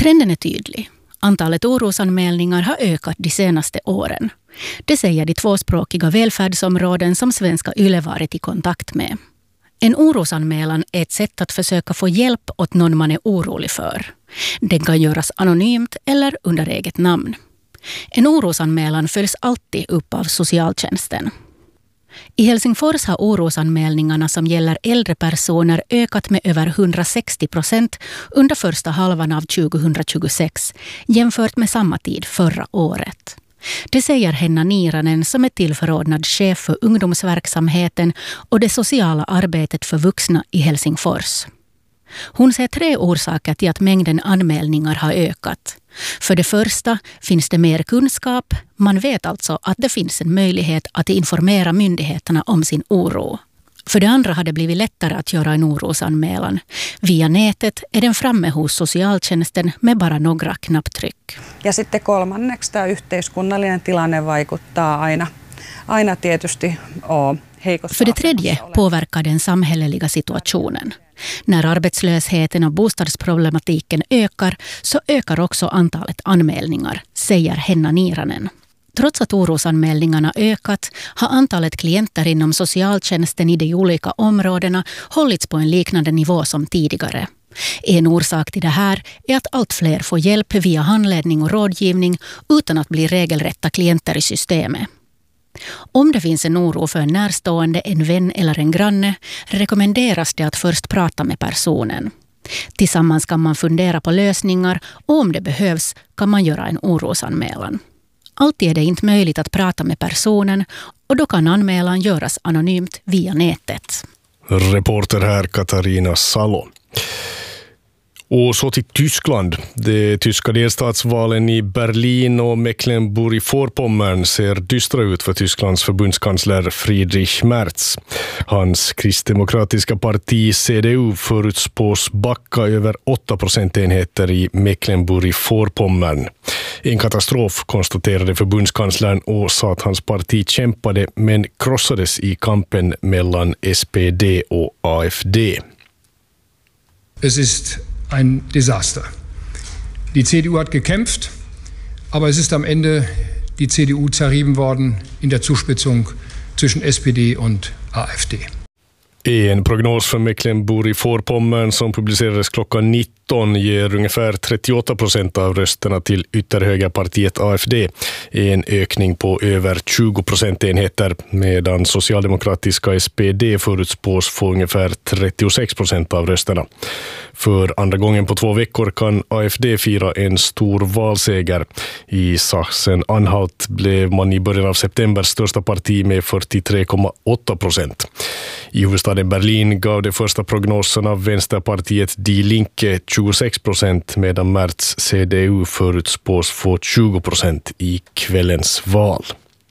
Trenden är tydlig. Antalet orosanmälningar har ökat de senaste åren. Det säger de tvåspråkiga välfärdsområden som Svenska Yle varit i kontakt med. En orosanmälan är ett sätt att försöka få hjälp åt någon man är orolig för. Den kan göras anonymt eller under eget namn. En orosanmälan följs alltid upp av socialtjänsten. I Helsingfors har orosanmälningarna som gäller äldre personer ökat med över 160% under första halvan av 2026 jämfört med samma tid förra året. Det säger Henna Niiranen som är tillförordnad chef för ungdomsverksamheten och det sociala arbetet för vuxna i Helsingfors. Hon ser 3 orsaker till att mängden anmälningar har ökat. För det första finns det mer kunskap. Man vet alltså att det finns en möjlighet att informera myndigheterna om sin oro. För det andra har det blivit lättare att göra en orosanmälan. Via nätet är den framme hos socialtjänsten med bara några knapptryck. Ja sitten kolmanneksi tämä yhteiskunnallinen tilanne vaikuttaa aina tietysti heikossa. För det tredje påverkar den samhälleliga situationen. När arbetslösheten och bostadsproblematiken ökar så ökar också antalet anmälningar, säger Henna Niiranen. Trots att orosanmälningarna ökat har antalet klienter inom socialtjänsten i de olika områdena hållits på en liknande nivå som tidigare. En orsak till det här är att allt fler får hjälp via handledning och rådgivning utan att bli regelrätta klienter i systemet. Om det finns en oro för en närstående, en vän eller en granne rekommenderas det att först prata med personen. Tillsammans kan man fundera på lösningar och om det behövs kan man göra en orosanmälan. Alltid är det inte möjligt att prata med personen och då kan anmälan göras anonymt via nätet. Reporter här Katarina Salo. Och så till Tyskland. De tyska delstatsvalen i Berlin och Mecklenburg-Vorpommern ser dystra ut för Tysklands förbundskansler Friedrich Merz. Hans kristdemokratiska parti CDU förutspås backa över 8 procentenheter i Mecklenburg-Vorpommern. En katastrof, konstaterade förbundskanslern och sa att hans parti kämpade men krossades i kampen mellan SPD och AfD. Es ist ein Desaster. Die CDU hat gekämpft, aber es ist am Ende die CDU zerrieben worden in der Zuspitzung zwischen SPD und AfD. En prognos för Mecklenburg-Vorpommern som publicerades klockan 19 ger ungefär 38% av rösterna till ytterhögerpartiet AfD. En ökning på över 20 procentenheter medan socialdemokratiska SPD förutspås få ungefär 36% av rösterna. För andra gången på 2 veckor kan AfD fira en stor valseger. I Sachsen-Anhalt blev man i början av september största parti med 43,8%. I huvudstaden Berlin gav de första prognoserna vänsterpartiet Die Linke 26% medan Merz CDU förutspås få 20% i kvällens val.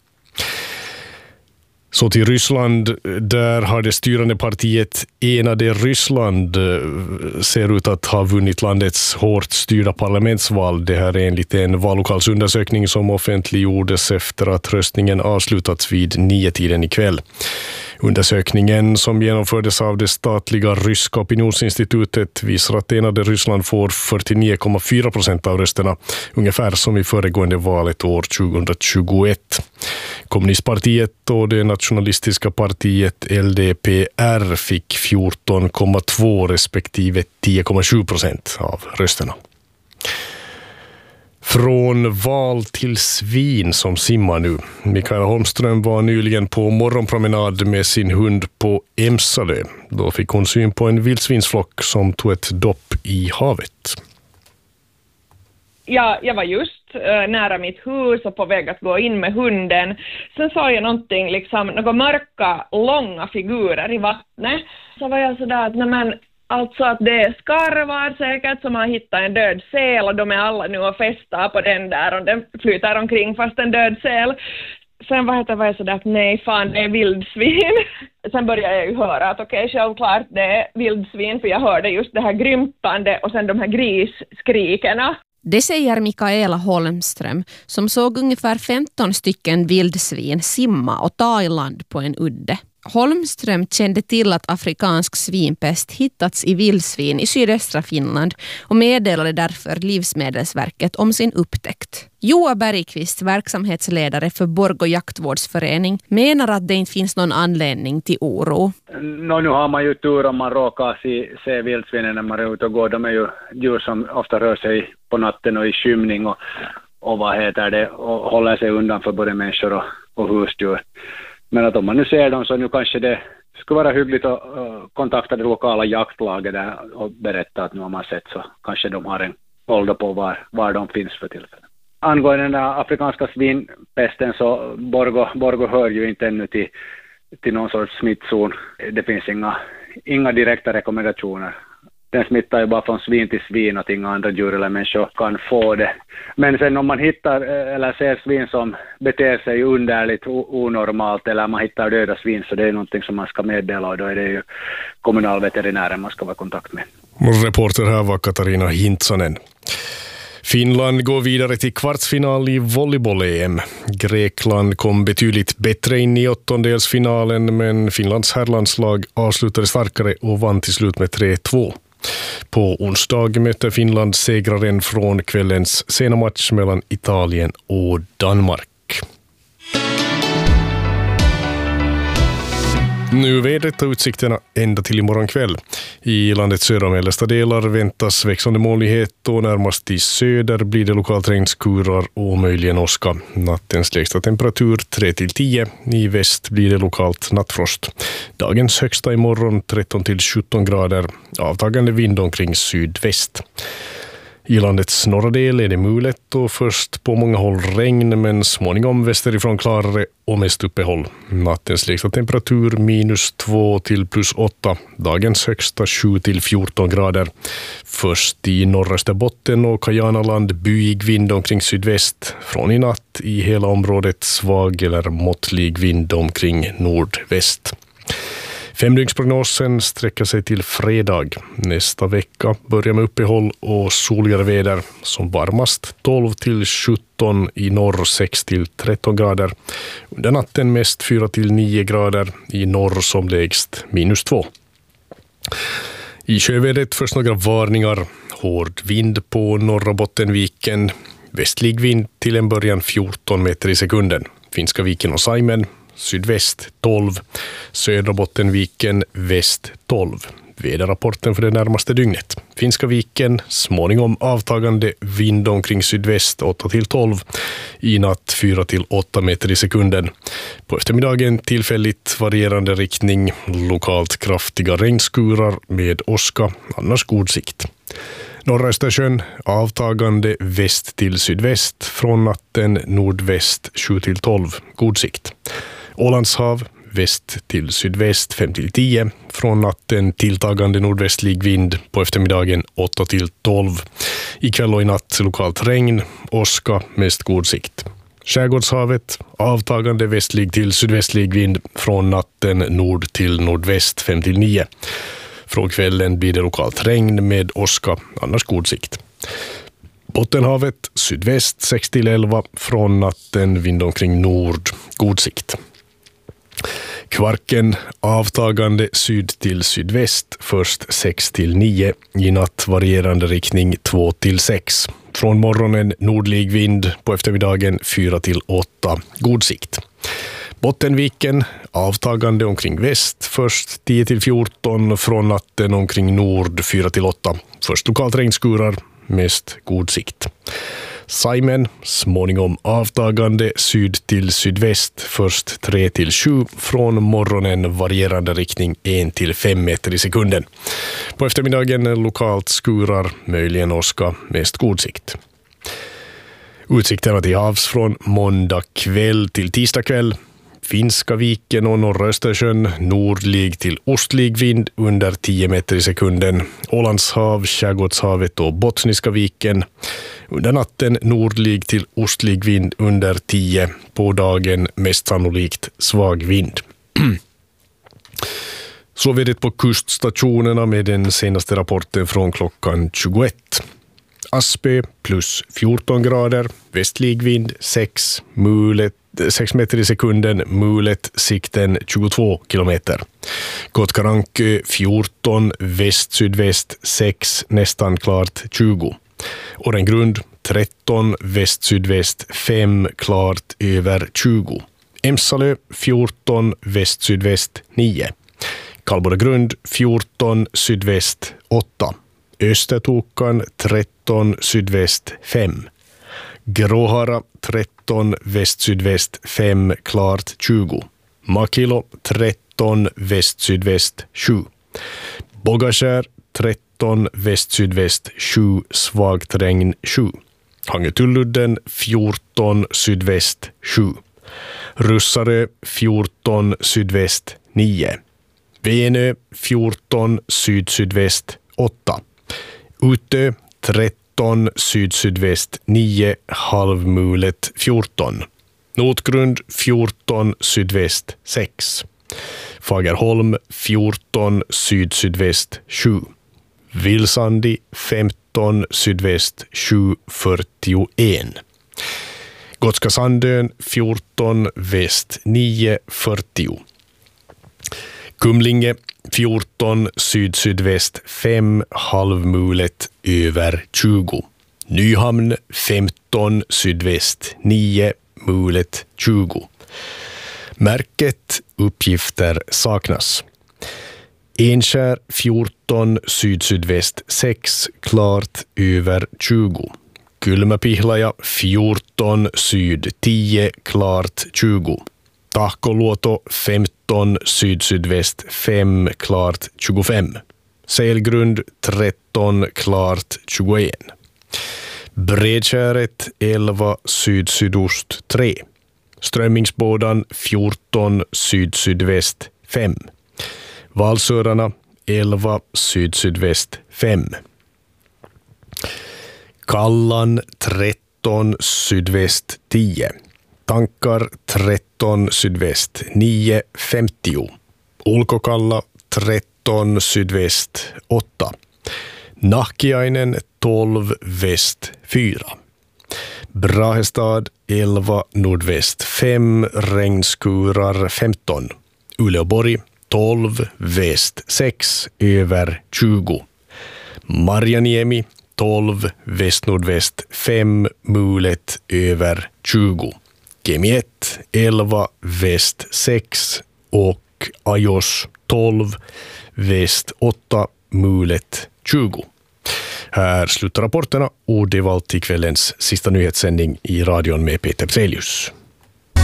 Så till Ryssland, där har det styrande partiet Enade Ryssland ser ut att ha vunnit landets hårt styrda parlamentsval. Det här är enligt en vallokalsundersökning som offentliggjordes efter att röstningen avslutats vid 9-tiden ikväll. Undersökningen som genomfördes av det statliga ryska opinionsinstitutet visar att Enade Ryssland får 49,4% av rösterna, ungefär som i föregående valet år 2021. Kommunistpartiet och det nationalistiska partiet LDPR fick 14,2 respektive 10,7% av rösterna. Från val till svin som simmar nu. Mikaela Holmström var nyligen på morgonpromenad med sin hund på Emsalö. Då fick hon syn på en vildsvinsflock som tog ett dopp i havet. Ja, jag var just nära mitt hus och på väg att gå in med hunden. Sen såg jag någonting, några mörka, långa figurer i vattnet. Så var jag sådär att alltså att det är skarvar säkert som har hittat en död säl och de är alla nu och festar på den där och den flyter omkring fast en död säl. Sen var jag sådär att nej fan det är vildsvin. Sen började jag ju höra att okej, självklart det är vildsvin för jag hörde just det här grympande och sen de här grisskrikerna. Det säger Mikaela Holmström som såg ungefär 15 stycken vildsvin simma och ta i land på en udde. Holmström kände till att afrikansk svinpest hittats i vildsvin i sydöstra Finland och meddelade därför Livsmedelsverket om sin upptäckt. Joa Bergqvist, verksamhetsledare för Borgå jaktvårdsförening, menar att det inte finns någon anledning till oro. Nu har man ju tur om man råkar se vildsvinen när man är ute och går. De är ju djur som ofta rör sig på natten och i skymning och och håller sig undan för både människor och husdjur. Men att om man nu ser dem så nu kanske det skulle vara hyggligt att kontakta det lokala jaktlaget där och berätta att nu har man sett, så kanske de har en koll på var de finns för tillfället. Angående den afrikanska svinpesten så Borgå hör ju inte ännu till någon sorts smittzon. Det finns inga direkta rekommendationer. Den smittar ju bara från svin till svin, att inga andra djur eller människor kan få det. Men sen om man hittar eller ser svin som beter sig underligt, onormalt, eller man hittar döda svin, så det är någonting som man ska meddela, och då är det ju kommunalveterinären man ska vara i kontakt med. Reporter här var Katarina Hintsanen. Finland går vidare till kvartsfinal i volleyboll-EM. Grekland kom betydligt bättre in i åttondelsfinalen, men Finlands herrlandslag avslutade starkare och vann till slut med 3-2. På onsdag möter Finland segraren från kvällens sena match mellan Italien och Danmark. Nu vädret och utsikterna ända till imorgon kväll. I landets södra och mellersta delar väntas växande molnighet, och närmast i söder blir det lokalt regnskurar och möjligen åska. Nattens lägsta temperatur 3-10, i väst blir det lokalt nattfrost. Dagens högsta imorgon 13-17 grader, avtagande vind omkring sydväst. I landets norra del är det mulet och först på många håll regn, men småningom västerifrån klarare och mest uppehåll. Nattens lägsta temperatur -2 till +8, dagens högsta 7-14 grader. Först i norra Österbotten och Kajanaland byig vind omkring sydväst. Från i natt i hela området svag eller måttlig vind omkring nordväst. Femdygnsprognosen sträcker sig till fredag. Nästa vecka börjar med uppehåll och soligare väder, som varmast 12-17, i norr 6-13 grader. Under natten mest 4-9 grader, i norr som lägst -2. I sjövädret först några varningar. Hård vind på norra Bottenviken. Västlig vind till en början 14 meter i sekunden. Finska viken och Saimen sydväst 12, södra Bottenviken väst 12. Väderrapporten för det närmaste dygnet. Finska viken, småningom avtagande vind omkring sydväst 8-12, i natt 4-8 meter i sekunden. På eftermiddagen tillfälligt varierande riktning, lokalt kraftiga regnskurar med åska, annars god sikt. Norra Östersjön avtagande väst till sydväst, från natten nordväst 7-12, god sikt. Ålandshav väst till sydväst 5-10, från natten tilltagande nordvästlig vind, på eftermiddagen 8-12. Ikväll och i natt lokalt regn, åska, mest god sikt. Skärgårdshavet avtagande västlig till sydvästlig vind, från natten nord till nordväst 5-9. Från kvällen blir det lokalt regn med åska, annars god sikt. Bottenhavet sydväst 6-11, från natten vind omkring nord, god sikt. Kvarken avtagande syd till sydväst, först 6-9, i natt varierande riktning 2-6. Från morgonen nordlig vind, på eftermiddagen 4-8, god sikt. Bottenviken avtagande omkring väst, först 10-14, från natten omkring nord 4-8. Först lokalt regnskurar, mest god sikt. Saimen, småningom avtagande syd till sydväst, först 3-7, från morgonen varierande riktning 1-5 meter i sekunden. På eftermiddagen lokalt skurar, möjligen åska, mest god sikt. Utsikterna till havs från måndag kväll till tisdag kväll. Finska viken och norra Östersjön, nordlig till ostlig vind under 10 meter i sekunden. Ålandshav, Skärgårdshavet och Bottniska viken. Under natten nordlig till ostlig vind under 10. På dagen mest sannolikt svag vind. Så vädret på kuststationerna med den senaste rapporten från klockan 21. Aspö plus 14 grader, västlig vind 6 meter i sekunden, mulet sikten 22 kilometer. Kotkarankö 14, väst-sydväst 6, nästan klart 20. Årengrund 13, väst-sydväst 5, klart över 20. Emsalö 14, väst-sydväst 9. Kalboregrund 14, sydväst 8. Östertokan 13, sydväst 5. Gråhara 13, väst-sydväst 5, klart 20. Makilo 13, väst-sydväst 7. Bogaskär 13, väst-sydväst 7, svagt regn 7. Hangetulludden 14, sydväst 7. Russarö 14, sydväst 9. Venö 14, syd-sydväst 8. Utö 13, syd-sydväst 9, halvmulet 14. Notgrund 14, sydväst 6. Fagerholm 14, syd-sydväst 7. Vilsandi 15, sydväst 7,41. Gotska Sandön 14, väst 9,40. Kumlinge 14, syd-sydväst 5, halvmulet över 20. Nyhamn 15, sydväst 9, mulet 20. Märket uppgifter saknas. Enskär 14, syd-sydväst 6, klart över 20. Kylmäpihlaja 14, syd 10, klart 20. Tahkoluoto 15, syd-sydväst 5, klart 25. Selgrund 13, klart 21. Bredskäret 11, syd-sydost 3. Strömmingsbådan 14, syd-sydväst 5. Valsörarna 11, syd-sydväst 5. Kallan 13, sydväst 10. Tankar 13, sydväst 9,50. Ulkokalla 13, sydväst 8. Nahkiainen 12, väst 4. Brahestad 11, nordväst 5, regnskurar 15. Uleåborg 12, väst 6, över 20. Marjaniemi 12, väst-nordväst 5, mulet över 20. Kemiet 11, väst 6 och Ajos 12, väst 8, mulet 20. Här slutar rapporterna och det var till kvällens sista nyhetssändning i radion med Peter Trelius.